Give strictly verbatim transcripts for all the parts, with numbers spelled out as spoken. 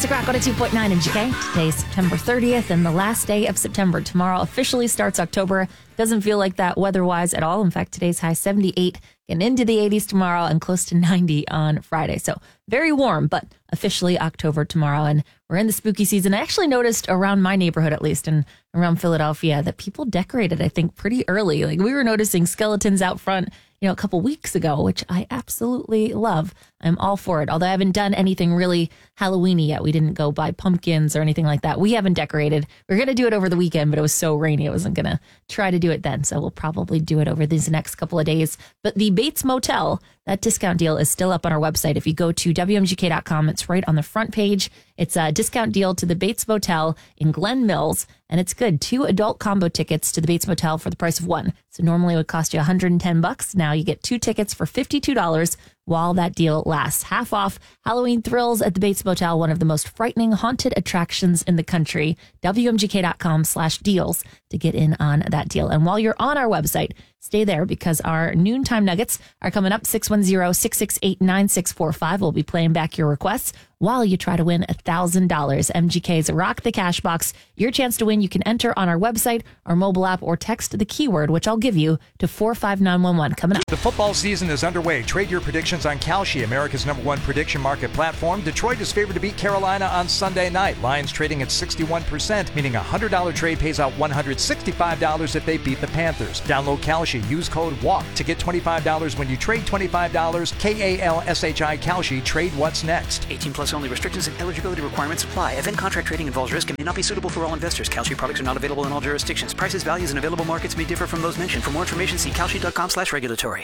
It's a Rock on a two point nine M G K. Today's September thirtieth and the last day of September. Tomorrow officially starts October. Doesn't feel like that weather-wise at all. In fact, today's high seventy-eight, getting into the eighties tomorrow and close to ninety on Friday. So very warm, but officially October tomorrow. And we're in the spooky season. I actually noticed around my neighborhood, at least, and around Philadelphia, that people decorated, I think, pretty early. Like we were noticing skeletons out front, you know, a couple weeks ago, which I absolutely love. I'm all for it. Although I haven't done anything really Halloween-y yet. We didn't go buy pumpkins or anything like that. We haven't decorated. We are going to do it over the weekend, but it was so rainy. I wasn't going to try to do it then. So we'll probably do it over these next couple of days. But the Bates Motel, that discount deal is still up on our website. If you go to W M G K dot com, it's right on the front page. It's a discount deal to the Bates Motel in Glen Mills. And it's good. Two adult combo tickets to the Bates Motel for the price of one. So normally it would cost you one hundred ten bucks. Now you get two tickets for fifty-two dollars while that deal lasts. Half off Halloween thrills at the Bates Motel, one of the most frightening haunted attractions in the country. W M G K dot com slash deals to get in on that deal. And while you're on our website, stay there because our noontime nuggets are coming up. six one zero, six six eight, nine six four five. We'll be playing back your requests while you try to win one thousand dollars. M G K's Rock the Cash Box. Your chance to win. You can enter on our website, our mobile app, or text the keyword, which I'll give you, to four five nine one one. Coming up. The football season is underway. Trade your predictions on Kalshi, America's number one prediction market platform. Detroit is favored to beat Carolina on Sunday night. Lions trading at sixty-one percent, meaning a one hundred dollars trade pays out one hundred sixty-five dollars if they beat the Panthers. Download Kalshi. Use code WALK to get twenty-five dollars when you trade twenty-five dollars. K A L S H I Kalshi. Trade what's next. eighteen plus only. Restrictions and eligibility requirements apply. Event contract trading involves risk and may not be suitable for all investors. Kalshi products are not available in all jurisdictions. Prices, values, and available markets may differ from those mentioned. For more information, see kalshi dot com slash regulatory.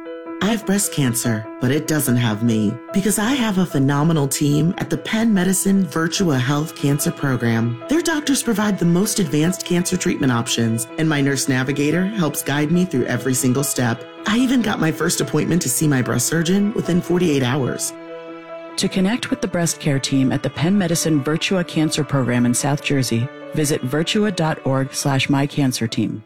I have breast cancer, but it doesn't have me because I have a phenomenal team at the Penn Medicine Virtua Health Cancer Program. Their doctors provide the most advanced cancer treatment options, and my nurse navigator helps guide me through every single step. I even got my first appointment to see my breast surgeon within forty-eight hours. To connect with the breast care team at the Penn Medicine Virtua Cancer Program in South Jersey, visit virtua dot org slash my cancer team.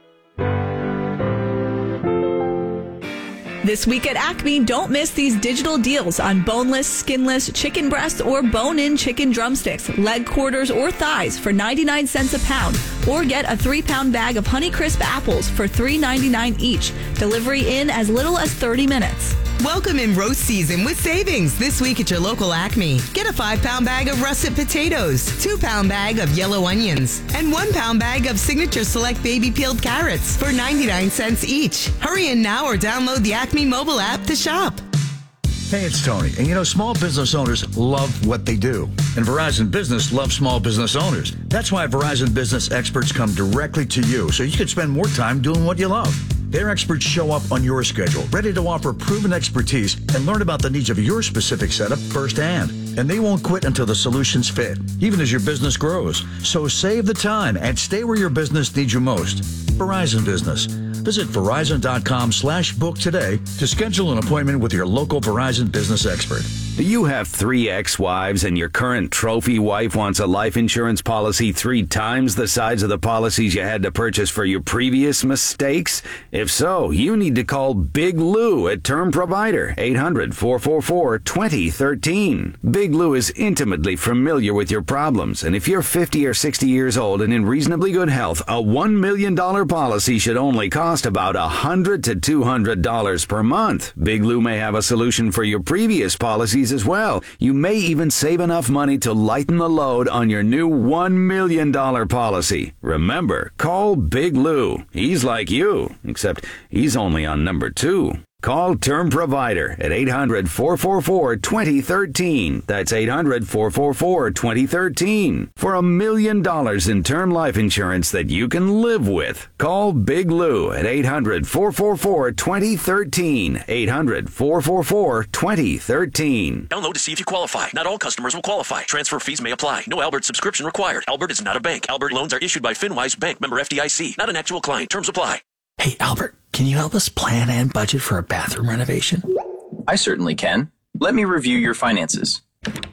This week at Acme, don't miss these digital deals on boneless, skinless chicken breasts or bone-in chicken drumsticks, leg quarters, or thighs for ninety-nine cents a pound. Or get a three-pound bag of Honeycrisp apples for three ninety-nine each. Delivery in as little as thirty minutes. Welcome in roast season with savings this week at your local Acme. Get a five-pound bag of russet potatoes, two-pound bag of yellow onions, and one-pound bag of Signature Select baby peeled carrots for ninety-nine cents each. Hurry in now or download the Acme mobile app to shop. Hey, it's Tony. And you know, small business owners love what they do. And Verizon Business loves small business owners. That's why Verizon Business experts come directly to you so you can spend more time doing what you love. Their experts show up on your schedule, ready to offer proven expertise and learn about the needs of your specific setup firsthand. And they won't quit until the solutions fit, even as your business grows. So save the time and stay where your business needs you most. Verizon Business. Visit Verizon dot com slash book today to schedule an appointment with your local Verizon Business expert. Do you have three ex-wives and your current trophy wife wants a life insurance policy three times the size of the policies you had to purchase for your previous mistakes? If so, you need to call Big Lou at Term Provider, eight hundred, four four four, two zero one three. Big Lou is intimately familiar with your problems, and if you're fifty or sixty years old and in reasonably good health, a one million dollars policy should only cost about one hundred to two hundred dollars per month. Big Lou may have a solution for your previous policies as well. You may even save enough money to lighten the load on your new one million dollars policy. Remember, call Big Lou. He's like you, except he's only on number two. Call Term Provider at eight hundred, four four four, two zero one three. That's eight hundred, four four four, two zero one three. For a million dollars in term life insurance that you can live with. Call Big Lou at eight hundred, four four four, two zero one three. eight hundred, four four four, two zero one three. Download to see if you qualify. Not all customers will qualify. Transfer fees may apply. No Albert subscription required. Albert is not a bank. Albert loans are issued by FinWise Bank, member F D I C. Not an actual client. Terms apply. Hey, Albert, can you help us plan and budget for a bathroom renovation? I certainly can. Let me review your finances.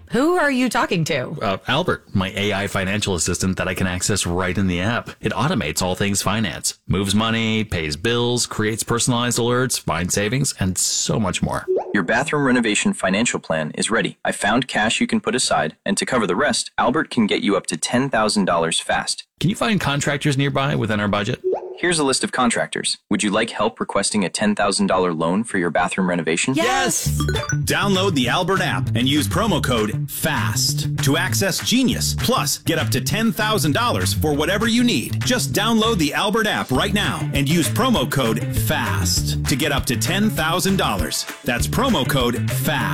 Who are you talking to? Uh, Albert, my A I financial assistant that I can access right in the app. It automates all things finance, moves money, pays bills, creates personalized alerts, finds savings, and so much more. Your bathroom renovation financial plan is ready. I found cash you can put aside, and to cover the rest, Albert can get you up to ten thousand dollars fast. Can you find contractors nearby within our budget? Here's a list of contractors. Would you like help requesting a ten thousand dollars loan for your bathroom renovation? Yes! Download the Albert app and use promo code FAST to access Genius. Plus, get up to ten thousand dollars for whatever you need. Just download the Albert app right now and use promo code FAST to get up to ten thousand dollars. That's promo code FAST.